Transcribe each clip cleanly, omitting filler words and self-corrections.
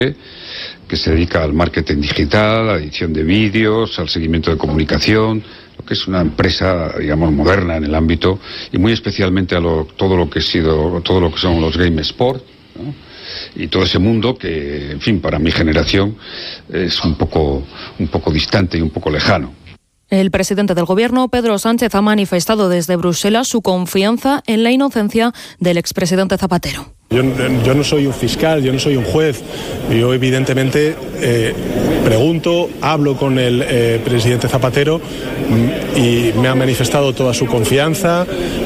que se dedica al marketing digital, a la edición de vídeos, al seguimiento de comunicación, lo que es una empresa, digamos, moderna en el ámbito, y muy especialmente a todo lo que son los game sport, ¿no? Y todo ese mundo que, en fin, para mi generación es un poco distante y un poco lejano. El presidente del Gobierno, Pedro Sánchez, ha manifestado desde Bruselas su confianza en la inocencia del expresidente Zapatero. Yo no soy un fiscal, yo no soy un juez. Yo evidentemente pregunto, hablo con el presidente Zapatero y me ha manifestado toda su confianza,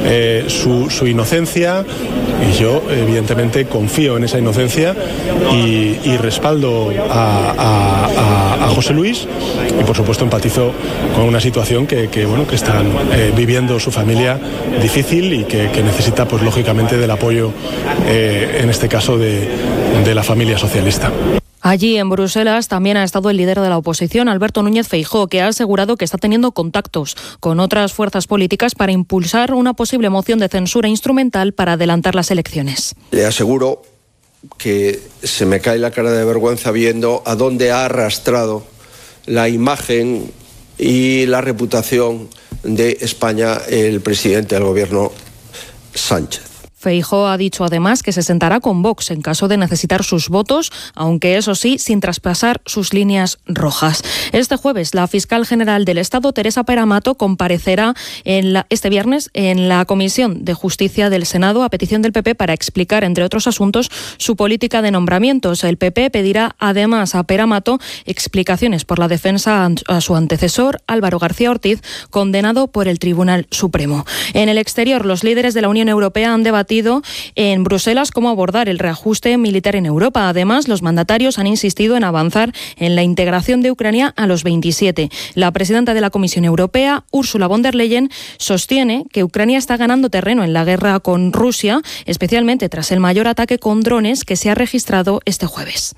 su inocencia, y yo evidentemente confío en esa inocencia y respaldo a José Luis, y por supuesto empatizo con una situación que están viviendo su familia difícil y que necesita, pues lógicamente, del apoyo en este caso de la familia socialista. Allí en Bruselas también ha estado el líder de la oposición, Alberto Núñez Feijóo, que ha asegurado que está teniendo contactos con otras fuerzas políticas para impulsar una posible moción de censura instrumental para adelantar las elecciones. Le aseguro que se me cae la cara de vergüenza viendo a dónde ha arrastrado la imagen y la reputación de España el presidente del Gobierno, Sánchez. Feijóo ha dicho además que se sentará con Vox en caso de necesitar sus votos, aunque eso sí, sin traspasar sus líneas rojas. Este jueves, la fiscal general del Estado, Teresa Peramato, comparecerá este viernes en la Comisión de Justicia del Senado a petición del PP para explicar, entre otros asuntos, su política de nombramientos. El PP pedirá además a Peramato explicaciones por la defensa a su antecesor, Álvaro García Ortiz, condenado por el Tribunal Supremo. En el exterior, los líderes de la Unión Europea han debatido en Bruselas cómo abordar el reajuste militar en Europa. Además, los mandatarios han insistido en avanzar en la integración de Ucrania a los 27. La presidenta de la Comisión Europea, Ursula von der Leyen, sostiene que Ucrania está ganando terreno en la guerra con Rusia, especialmente tras el mayor ataque con drones que se ha registrado este jueves.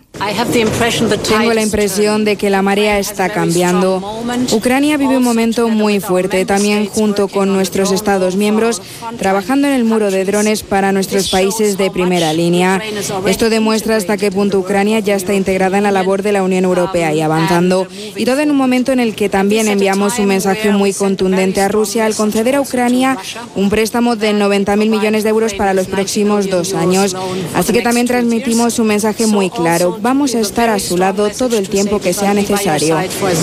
Tengo la impresión de que la marea está cambiando. Ucrania vive un momento muy fuerte, también junto con nuestros Estados miembros, trabajando en el muro de drones para nuestros países de primera línea. Esto demuestra hasta qué punto Ucrania ya está integrada en la labor de la Unión Europea y avanzando. Y todo en un momento en el que también enviamos un mensaje muy contundente a Rusia al conceder a Ucrania un préstamo de 90.000 millones de euros para los próximos 2 años. Así que también transmitimos un mensaje muy claro. Vamos a estar a su lado todo el tiempo que sea necesario.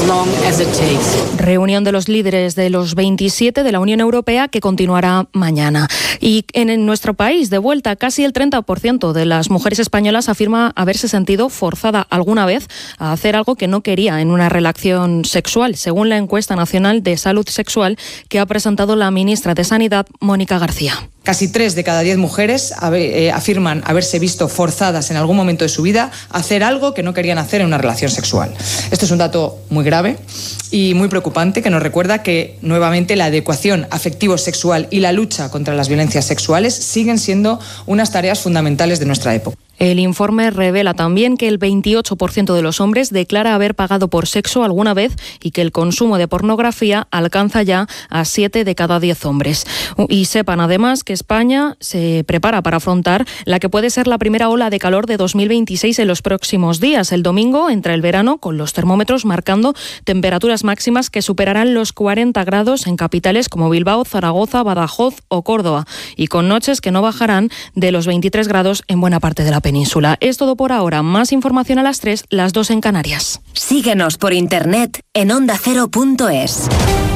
Reunión de los líderes de los 27 de la Unión Europea que continuará mañana. Y en nuestro país, de vuelta, casi el 30% de las mujeres españolas afirma haberse sentido forzada alguna vez a hacer algo que no quería en una relación sexual, según la encuesta nacional de salud sexual que ha presentado la ministra de Sanidad, Mónica García. Casi 3 de cada 10 mujeres afirman haberse visto forzadas en algún momento de su vida a hacer algo que no querían hacer en una relación sexual. Esto es un dato muy grave y muy preocupante que nos recuerda que, nuevamente, la adecuación afectivo-sexual y la lucha contra las violencias sexuales siguen siendo unas tareas fundamentales de nuestra época. El informe revela también que el 28% de los hombres declara haber pagado por sexo alguna vez y que el consumo de pornografía alcanza ya a 7 de cada 10 hombres. Y sepan además que España se prepara para afrontar la que puede ser la primera ola de calor de 2026 en los próximos días. El domingo entra el verano con los termómetros marcando temperaturas máximas que superarán los 40 grados en capitales como Bilbao, Zaragoza, Badajoz o Córdoba y con noches que no bajarán de los 23 grados en buena parte de la península. Es todo por ahora. Más información a las 3, las 2 en Canarias. Síguenos por internet en ondacero.es.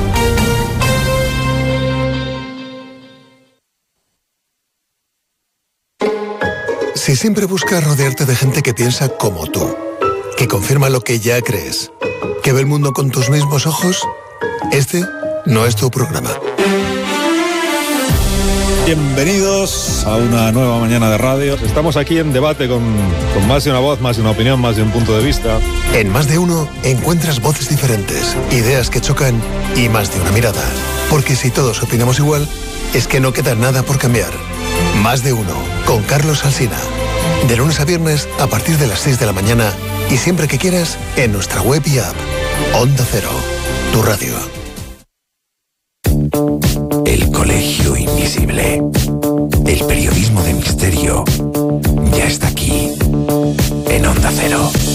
Si siempre buscas rodearte de gente que piensa como tú, que confirma lo que ya crees, que ve el mundo con tus mismos ojos, este no es tu programa. Bienvenidos a una nueva mañana de radio. Estamos aquí en debate con más de una voz, más de una opinión, más de un punto de vista. En Más de Uno encuentras voces diferentes, ideas que chocan y más de una mirada. Porque si todos opinamos igual, es que no queda nada por cambiar. Más de Uno, con Carlos Alsina. De lunes a viernes a partir de las 6 de la mañana y siempre que quieras en nuestra web y app. Onda Cero, tu radio. El Colegio Invisible. El periodismo de misterio ya está aquí en Onda Cero. Cero.